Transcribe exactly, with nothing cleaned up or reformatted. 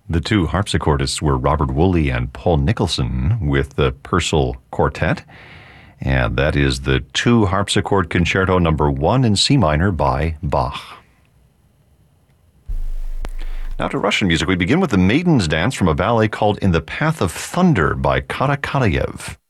The two harpsichordists were Robert Woolley and Paul Nicholson with the Purcell Quartet, and that is the Two Harpsichord Concerto Number One in C minor by Bach. Now to Russian music, we begin with the Maiden's Dance from a ballet called In the Path of Thunder by Karakarayev.